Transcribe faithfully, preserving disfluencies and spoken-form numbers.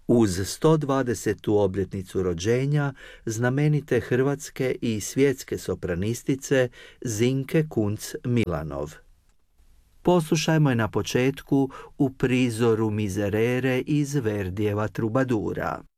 uz sto dvadesetu obljetnicu rođenja znamenite hrvatske i svjetske sopranistice Zinke Kunc-Milanov. Poslušajmo je na početku u prizoru Mizerere iz Verdijeva Trubadura.